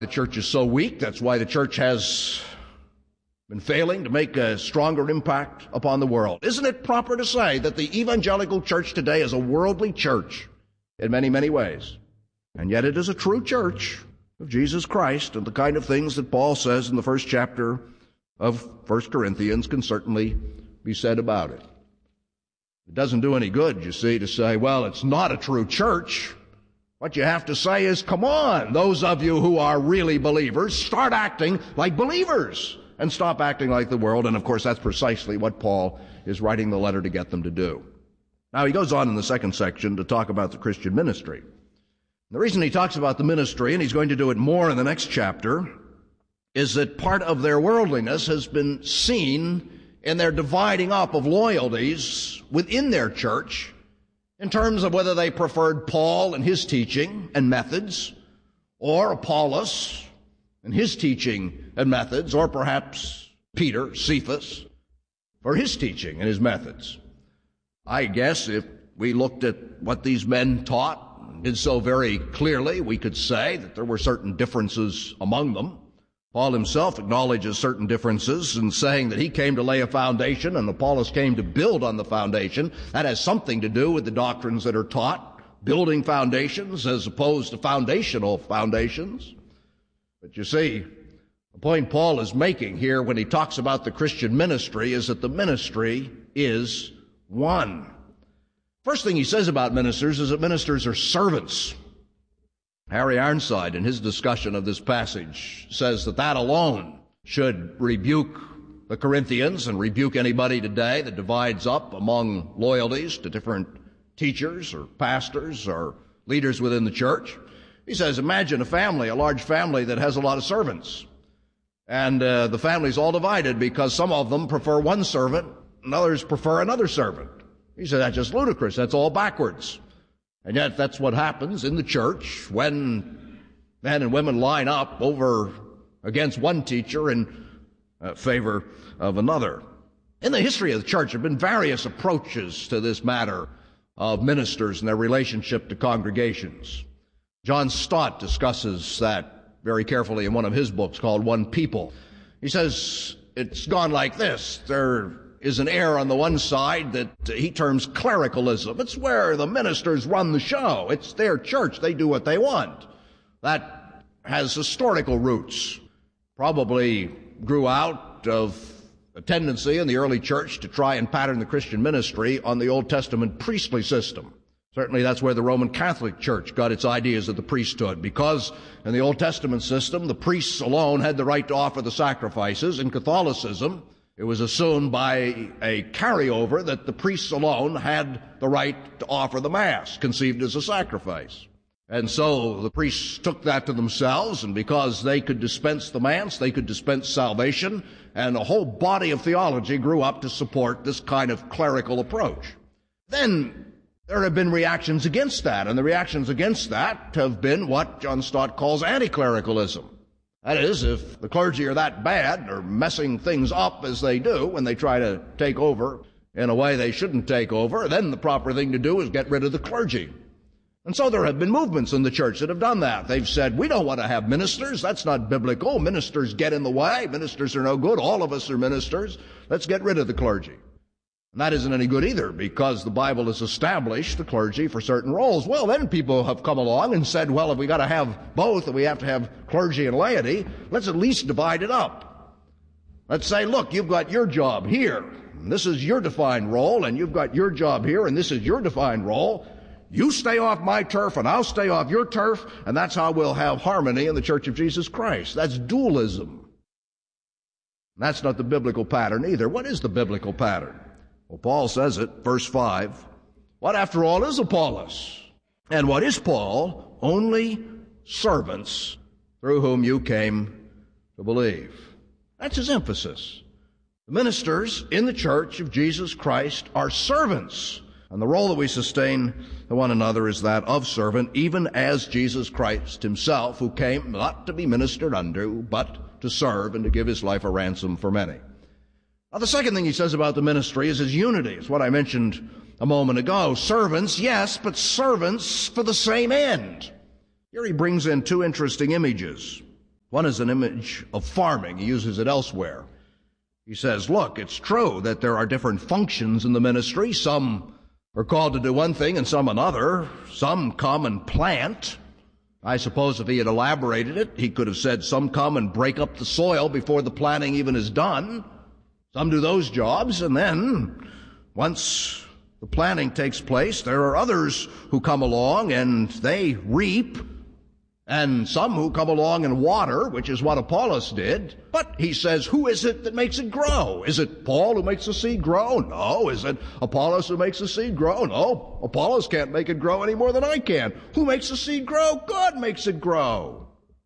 The church is so weak. That's why the church has been failing to make a stronger impact upon the world. Isn't it proper to say that the evangelical church today is a worldly church in many, many ways? And yet it is a true church of Jesus Christ, and the kind of things that Paul says in the first chapter of 1 Corinthians can certainly be said about it. It doesn't do any good, you see, to say, well, it's not a true church. What you have to say is, come on, those of you who are really believers, start acting like believers and stop acting like the world. And of course, that's precisely what Paul is writing the letter to get them to do. Now, he goes on in the second section to talk about the Christian ministry. The reason he talks about the ministry, and he's going to do it more in the next chapter, is that part of their worldliness has been seen in their dividing up of loyalties within their church in terms of whether they preferred Paul and his teaching and methods, or Apollos and his teaching and methods, or perhaps Peter, Cephas, for his teaching and his methods. I guess if we looked at what these men taught and did so very clearly, we could say that there were certain differences among them. Paul himself acknowledges certain differences in saying that he came to lay a foundation and Apollos came to build on the foundation. That has something to do with the doctrines that are taught, building foundations as opposed to foundational foundations. But you see, the point Paul is making here when he talks about the Christian ministry is that the ministry is one. First thing he says about ministers is that ministers are servants. Harry Ironside, in his discussion of this passage, says that alone should rebuke the Corinthians and rebuke anybody today that divides up among loyalties to different teachers or pastors or leaders within the church. He says, imagine a large family that has a lot of servants. And the family's all divided because some of them prefer one servant and others prefer another servant. He said, that's just ludicrous. That's all backwards. And yet that's what happens in the church when men and women line up over against one teacher in favor of another. In the history of the church, there have been various approaches to this matter of ministers and their relationship to congregations. John Stott discusses that very carefully in one of his books called One People. He says it's gone like this. There is an error on the one side that he terms clericalism. It's where the ministers run the show. It's their church. They do what they want. That has historical roots. Probably grew out of a tendency in the early church to try and pattern the Christian ministry on the Old Testament priestly system. Certainly that's where the Roman Catholic Church got its ideas of the priesthood, because in the Old Testament system, the priests alone had the right to offer the sacrifices. In Catholicism, it was assumed by a carryover that the priests alone had the right to offer the Mass, conceived as a sacrifice. And so the priests took that to themselves, and because they could dispense the Mass, they could dispense salvation, and a whole body of theology grew up to support this kind of clerical approach. Then there have been reactions against that, and the reactions against that have been what John Stott calls anti-clericalism. That is, if the clergy are that bad or messing things up as they do when they try to take over in a way they shouldn't take over, then the proper thing to do is get rid of the clergy. And so there have been movements in the church that have done that. They've said, we don't want to have ministers. That's not biblical. Ministers get in the way. Ministers are no good. All of us are ministers. Let's get rid of the clergy. And that isn't any good either, because the Bible has established the clergy for certain roles. Well, then people have come along and said, well, if we got to have both, and we have to have clergy and laity, let's at least divide it up. Let's say, look, you've got your job here, and this is your defined role, and you've got your job here, and this is your defined role. You stay off my turf, and I'll stay off your turf, and that's how we'll have harmony in the Church of Jesus Christ. That's dualism. That's not the biblical pattern either. What is the biblical pattern? Well, Paul says it, verse 5. What, after all, is Apollos? And what is Paul? Only servants through whom you came to believe. That's his emphasis. The ministers in the church of Jesus Christ are servants. And the role that we sustain to one another is that of servant, even as Jesus Christ himself, who came not to be ministered unto, but to serve and to give his life a ransom for many. Now, the second thing he says about the ministry is his unity. It's what I mentioned a moment ago. Servants, yes, but servants for the same end. Here he brings in two interesting images. One is an image of farming. He uses it elsewhere. He says, look, it's true that there are different functions in the ministry. Some are called to do one thing and some another. Some come and plant. I suppose if he had elaborated it, he could have said some come and break up the soil before the planting even is done. Some do those jobs, and then once the planting takes place, there are others who come along and they reap, and some who come along and water, which is what Apollos did. But he says, who is it that makes it grow? Is it Paul who makes the seed grow? No. Is it Apollos who makes the seed grow? No. Apollos can't make it grow any more than I can. Who makes the seed grow? God makes it grow.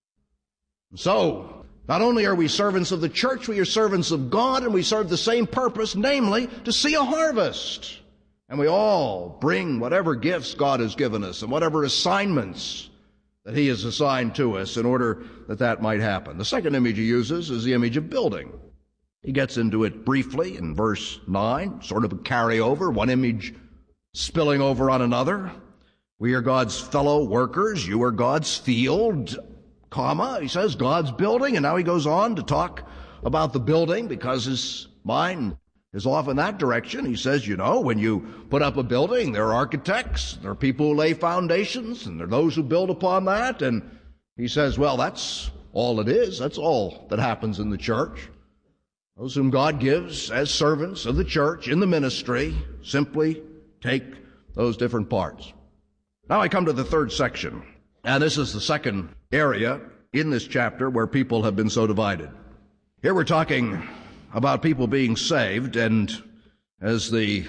So, not only are we servants of the church, we are servants of God, and we serve the same purpose, namely, to see a harvest. And we all bring whatever gifts God has given us and whatever assignments that he has assigned to us in order that that might happen. The second image he uses is the image of building. He gets into it briefly in verse 9, sort of a carryover, one image spilling over on another. We are God's fellow workers. You are God's field, comma. He says God's building, and now he goes on to talk about the building because his mind is off in that direction. He says, when you put up a building, there are architects, there are people who lay foundations, and there are those who build upon that. And he says, well, that's all it is. That's all that happens in the church. Those whom God gives as servants of the church in the ministry simply take those different parts. Now I come to the third section, and this is the second area in this chapter where people have been so divided. Here we're talking about people being saved, and as the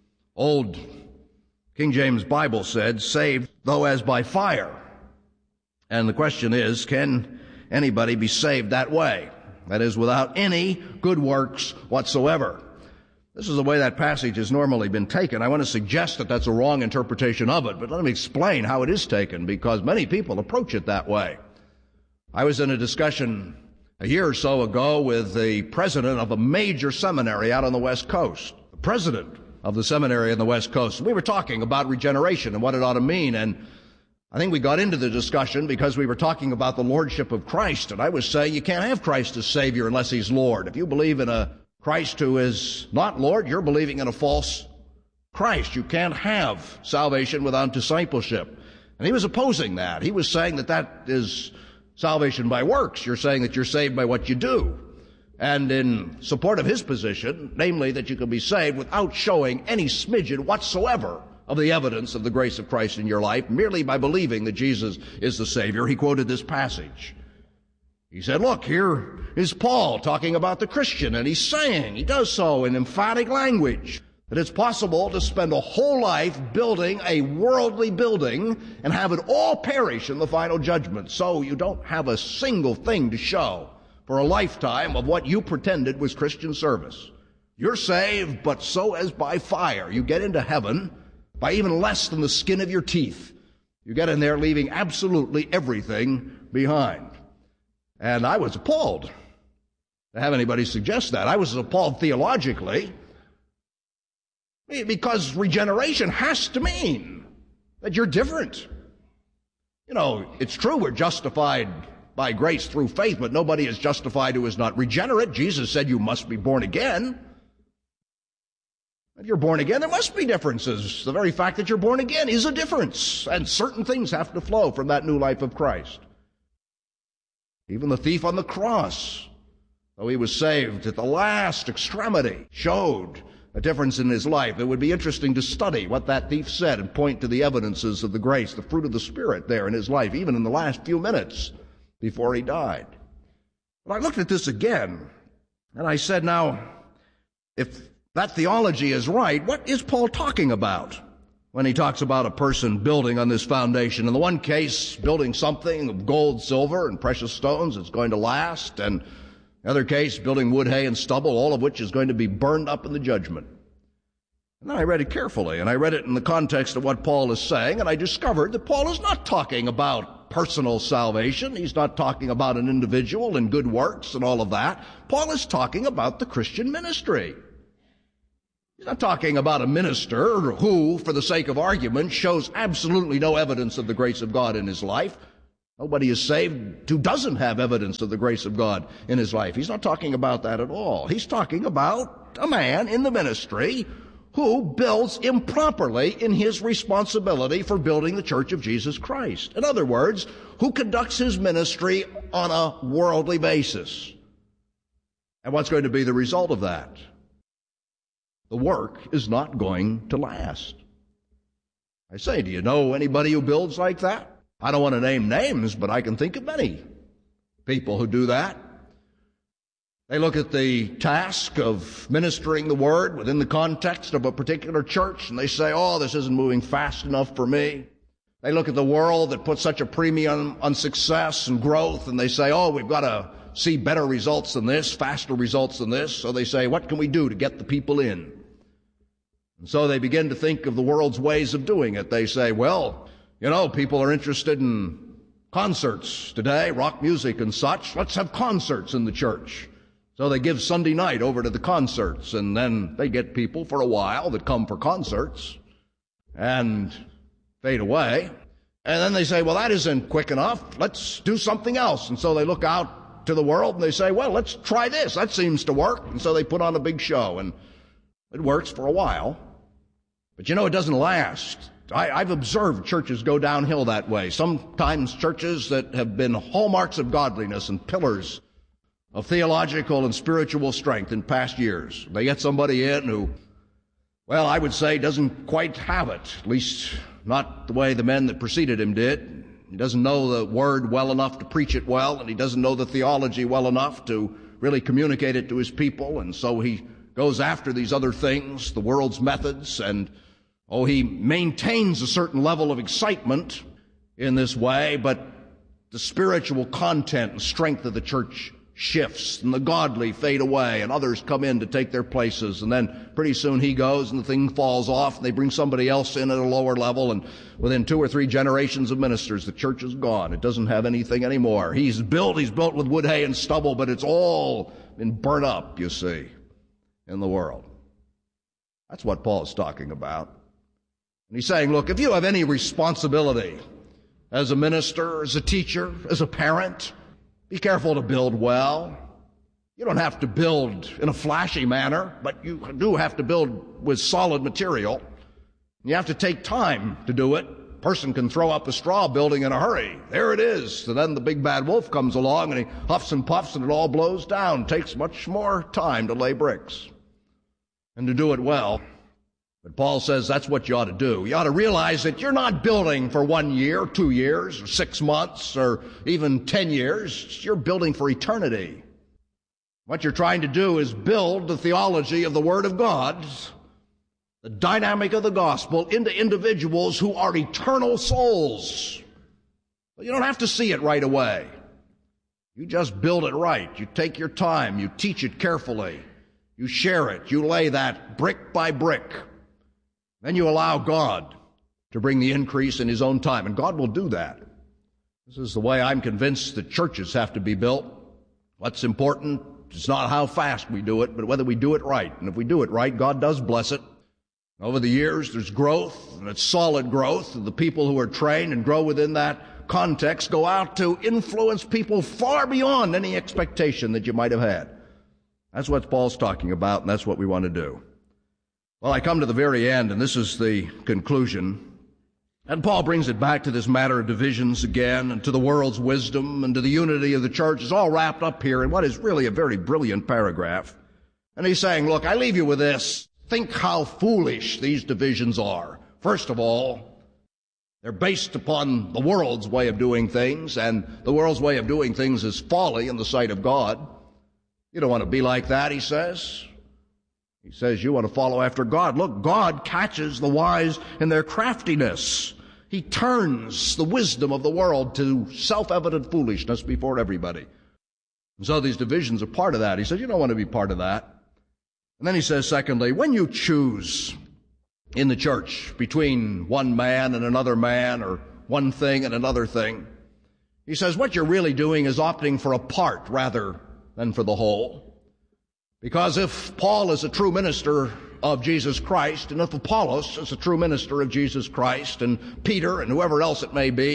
old King James Bible said, saved though as by fire. And the question is, can anybody be saved that way? That is, without any good works whatsoever. This is the way that passage has normally been taken. I want to suggest that that's a wrong interpretation of it, but let me explain how it is taken, because many people approach it that way. I was in a discussion a year or so ago with the president of a major seminary out on the West Coast, the president of the seminary on the West Coast. We were talking about regeneration and what it ought to mean, and I think we got into the discussion because we were talking about the lordship of Christ, and I was saying you can't have Christ as Savior unless he's Lord. If you believe in a Christ who is not Lord, you're believing in a false Christ. You can't have salvation without discipleship. And he was opposing that. He was saying that that is salvation by works. You're saying that you're saved by what you do. And in support of his position, namely that you can be saved without showing any smidgen whatsoever of the evidence of the grace of Christ in your life, merely by believing that Jesus is the Savior, he quoted this passage. He said, look, here is Paul talking about the Christian, and he's saying, he does so in emphatic language, that it's possible to spend a whole life building a worldly building and have it all perish in the final judgment. So you don't have a single thing to show for a lifetime of what you pretended was Christian service. You're saved, but so as by fire. You get into heaven by even less than the skin of your teeth. You get in there leaving absolutely everything behind. And I was appalled to have anybody suggest that. I was appalled theologically, because regeneration has to mean that you're different. It's true we're justified by grace through faith, but nobody is justified who is not regenerate. Jesus said you must be born again. If you're born again, there must be differences. The very fact that you're born again is a difference, and certain things have to flow from that new life of Christ. Even the thief on the cross, though he was saved at the last extremity, showed a difference in his life. It would be interesting to study what that thief said and point to the evidences of the grace, the fruit of the Spirit there in his life, even in the last few minutes before he died. But I looked at this again, and I said, now, if that theology is right, what is Paul talking about when he talks about a person building on this foundation? In the one case, building something of gold, silver, and precious stones that's going to last, and the other case, building wood, hay, and stubble, all of which is going to be burned up in the judgment. And then I read it carefully, and I read it in the context of what Paul is saying, and I discovered that Paul is not talking about personal salvation. He's not talking about an individual and good works and all of that. Paul is talking about the Christian ministry. He's not talking about a minister who, for the sake of argument, shows absolutely no evidence of the grace of God in his life. Nobody is saved who doesn't have evidence of the grace of God in his life. He's not talking about that at all. He's talking about a man in the ministry who builds improperly in his responsibility for building the church of Jesus Christ. In other words, who conducts his ministry on a worldly basis. And what's going to be the result of that? The work is not going to last. I say, do you know anybody who builds like that? I don't want to name names, but I can think of many people who do that. They look at the task of ministering the Word within the context of a particular church, and they say, oh, this isn't moving fast enough for me. They look at the world that puts such a premium on success and growth, and they say, oh, we've got to see better results than this, faster results than this. So they say, what can we do to get the people in? And so they begin to think of the world's ways of doing it. They say, well, you know, people are interested in concerts today, rock music and such. Let's have concerts in the church. So they give Sunday night over to the concerts, and then they get people for a while that come for concerts and fade away. And then they say, well, that isn't quick enough. Let's do something else. And so they look out to the world and they say, well, let's try this. That seems to work. And so they put on a big show, and it works for a while. But you know, it doesn't last. I've observed churches go downhill that way. Sometimes churches that have been hallmarks of godliness and pillars of theological and spiritual strength in past years. They get somebody in who, well, I would say doesn't quite have it, at least not the way the men that preceded him did. He doesn't know the Word well enough to preach it well, and he doesn't know the theology well enough to really communicate it to his people, and so he goes after these other things, the world's methods, and he maintains a certain level of excitement in this way, but the spiritual content and strength of the church shifts, and the godly fade away, and others come in to take their places, and then pretty soon he goes, and the thing falls off, and they bring somebody else in at a lower level, and within 2 or 3 generations of ministers, the church is gone. It doesn't have anything anymore. He's built with wood, hay, and stubble, but it's all been burnt up, you see, in the world. That's what Paul's talking about. And he's saying, look, if you have any responsibility as a minister, as a teacher, as a parent, be careful to build well. You don't have to build in a flashy manner, but you do have to build with solid material. You have to take time to do it. A person can throw up a straw building in a hurry. There it is. And then the big bad wolf comes along and he huffs and puffs and it all blows down. It takes much more time to lay bricks and to do it well. But Paul says that's what you ought to do. You ought to realize that you're not building for 1 year, 2 years, or 6 months, or even 10 years. You're building for eternity. What you're trying to do is build the theology of the Word of God, the dynamic of the gospel, into individuals who are eternal souls. But you don't have to see it right away. You just build it right. You take your time. You teach it carefully. You share it. You lay that brick by brick. Then you allow God to bring the increase in His own time, and God will do that. This is the way I'm convinced that churches have to be built. What's important is not how fast we do it, but whether we do it right. And if we do it right, God does bless it. Over the years, there's growth, and it's solid growth. And the people who are trained and grow within that context go out to influence people far beyond any expectation that you might have had. That's what Paul's talking about, and that's what we want to do. Well, I come to the very end, and this is the conclusion. And Paul brings it back to this matter of divisions again, and to the world's wisdom, and to the unity of the church. It's all wrapped up here in what is really a very brilliant paragraph. And he's saying, look, I leave you with this. Think how foolish these divisions are. First of all, they're based upon the world's way of doing things, and the world's way of doing things is folly in the sight of God. You don't want to be like that, he says. He says you want to follow after God. Look, God catches the wise in their craftiness. He turns the wisdom of the world to self-evident foolishness before everybody. And so these divisions are part of that. He says you don't want to be part of that. And then he says, secondly, when you choose in the church between one man and another man, or one thing and another thing, he says what you're really doing is opting for a part rather than for the whole. Because if Paul is a true minister of Jesus Christ, and if Apollos is a true minister of Jesus Christ, and Peter and whoever else it may be,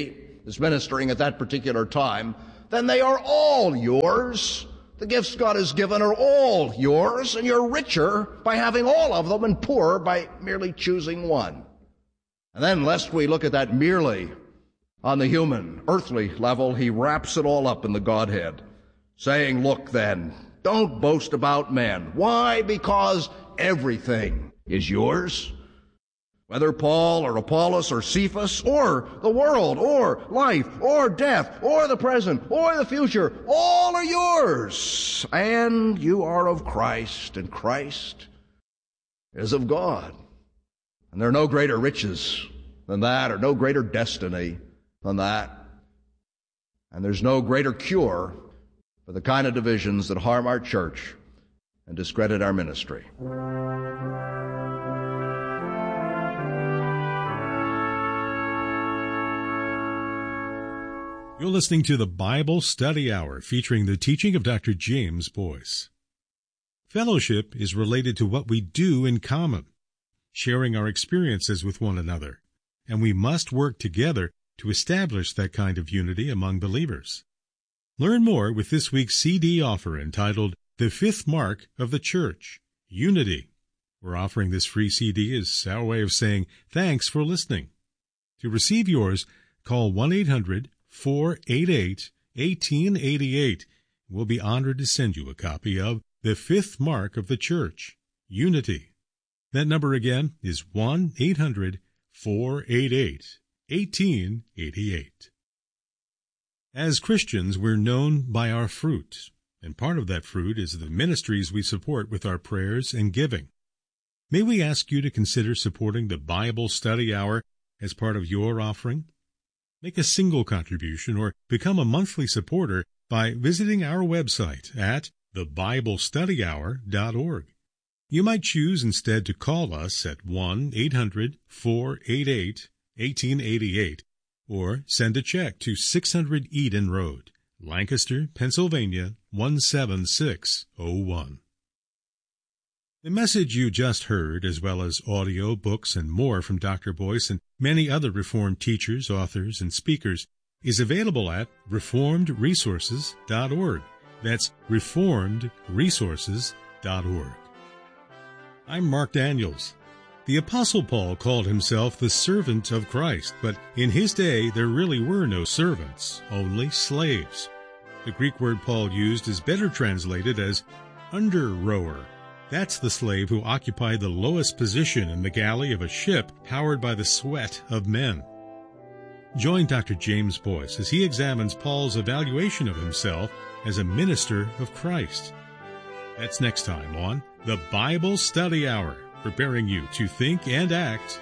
is ministering at that particular time, then they are all yours. The gifts God has given are all yours, and you're richer by having all of them and poorer by merely choosing one. And then, lest we look at that merely on the human, earthly level, he wraps it all up in the Godhead, saying, look then, don't boast about men. Why? Because everything is yours. Whether Paul or Apollos or Cephas or the world or life or death or the present or the future, all are yours. And you are of Christ, and Christ is of God. And there are no greater riches than that, or no greater destiny than that. And there's no greater cure for the kind of divisions that harm our church and discredit our ministry. You're listening to the Bible Study Hour, featuring the teaching of Dr. James Boyce. Fellowship is related to what we do in common, sharing our experiences with one another, and we must work together to establish that kind of unity among believers. Learn more with this week's CD offer entitled The Fifth Mark of the Church, Unity. We're offering this free CD as our way of saying thanks for listening. To receive yours, call 1-800-488-1888. We'll be honored to send you a copy of The Fifth Mark of the Church, Unity. That number again is 1-800-488-1888. As Christians, we're known by our fruit, and part of that fruit is the ministries we support with our prayers and giving. May we ask you to consider supporting the Bible Study Hour as part of your offering? Make a single contribution or become a monthly supporter by visiting our website at thebiblestudyhour.org. You might choose instead to call us at 1-800-488-1888 or send a check to 600 Eden Road, Lancaster, Pennsylvania, 17601. The message you just heard, as well as audio, books, and more from Dr. Boyce and many other Reformed teachers, authors, and speakers, is available at reformedresources.org. That's reformedresources.org. I'm Mark Daniels. The Apostle Paul called himself the servant of Christ, but in his day there really were no servants, only slaves. The Greek word Paul used is better translated as under-rower. That's the slave who occupied the lowest position in the galley of a ship powered by the sweat of men. Join Dr. James Boyce as he examines Paul's evaluation of himself as a minister of Christ. That's next time on the Bible Study Hour, preparing you to think and act